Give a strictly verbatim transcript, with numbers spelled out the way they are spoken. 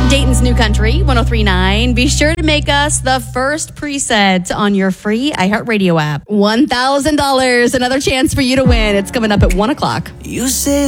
Dayton's New Country, one oh three point nine. Be sure to make us the first preset on your free iHeartRadio app. one thousand dollars, another chance for you to win. It's coming up at one o'clock. You say